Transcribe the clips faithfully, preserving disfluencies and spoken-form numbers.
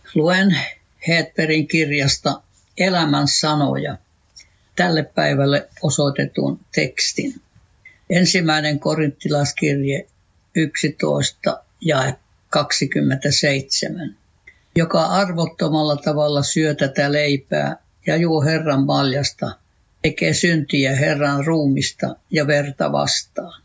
Luen Hedbergin kirjasta Elämän sanoja tälle päivälle osoitetun tekstin. Ensimmäinen korinttilaiskirje yksitoista jae kaksikymmentäseitsemän. Joka arvottomalla tavalla syö tätä leipää ja juo Herran maljasta, tekee syntiä Herran ruumista ja verta vastaan.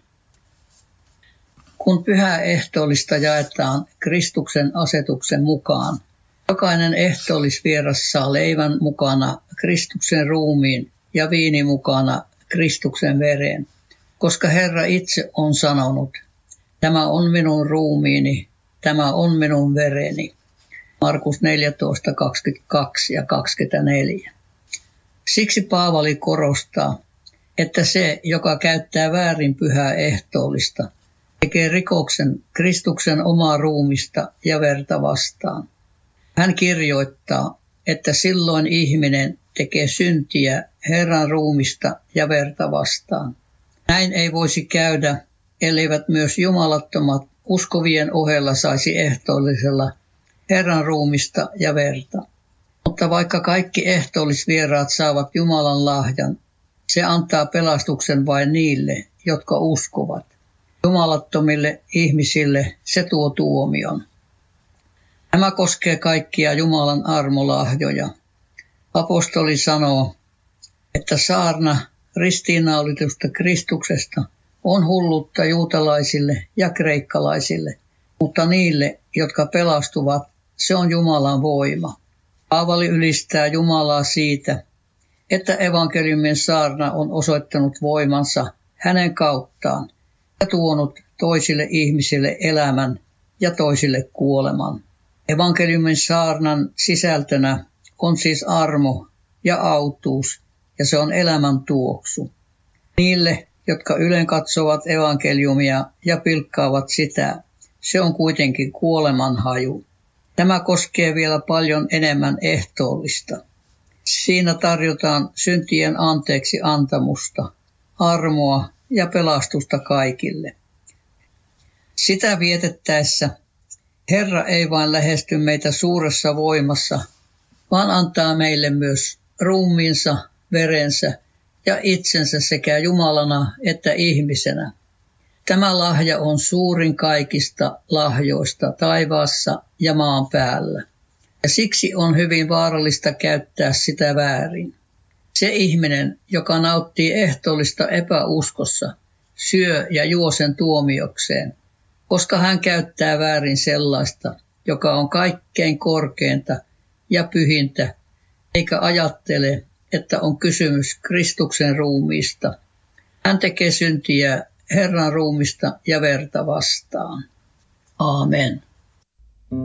Kun pyhää ehtoollista jaetaan Kristuksen asetuksen mukaan, jokainen ehtoollisvieras saa leivän mukana Kristuksen ruumiin ja viini mukana Kristuksen veren, koska Herra itse on sanonut, tämä on minun ruumiini, tämä on minun vereni. Markus neljätoista kaksikymmentäkaksi ja kaksikymmentäneljä. Siksi Paavali korostaa, että se, joka käyttää väärin pyhää ehtoollista, tekee rikoksen Kristuksen omaa ruumista ja verta vastaan. Hän kirjoittaa, että silloin ihminen tekee syntiä Herran ruumista ja verta vastaan. Näin ei voisi käydä, elleivät myös jumalattomat uskovien ohella saisi ehtoollisella Herran ruumista ja verta. Mutta vaikka kaikki ehtoollisvieraat saavat Jumalan lahjan, se antaa pelastuksen vain niille, jotka uskovat. Jumalattomille ihmisille se tuo tuomion. Tämä koskee kaikkia Jumalan armolahjoja. Apostoli sanoo, että saarna ristiinnaulitusta Kristuksesta on hullutta juutalaisille ja kreikkalaisille, mutta niille, jotka pelastuvat, se on Jumalan voima. Paavali ylistää Jumalaa siitä, että evankeliumin saarna on osoittanut voimansa hänen kauttaan ja tuonut toisille ihmisille elämän ja toisille kuoleman. Evankeliumin saarnan sisältönä on siis armo ja autuus, ja se on elämän tuoksu. Niille, jotka ylenkatsovat evankeliumia ja pilkkaavat sitä, se on kuitenkin kuoleman haju. Tämä koskee vielä paljon enemmän ehtoollista. Siinä tarjotaan syntien anteeksi antamusta, armoa ja pelastusta kaikille. Sitä vietettäessä Herra ei vain lähesty meitä suuressa voimassa, vaan antaa meille myös ruumiinsa, verensä ja itsensä sekä Jumalana että ihmisenä. Tämä lahja on suurin kaikista lahjoista taivaassa ja maan päällä, ja siksi on hyvin vaarallista käyttää sitä väärin. Se ihminen, joka nauttii ehtoollista epäuskossa, syö ja juo sen tuomiokseen, koska hän käyttää väärin sellaista, joka on kaikkein korkeinta ja pyhintä, eikä ajattele, että on kysymys Kristuksen ruumiista. Hän tekee syntiä Herran ruumista ja verta vastaan. Aamen.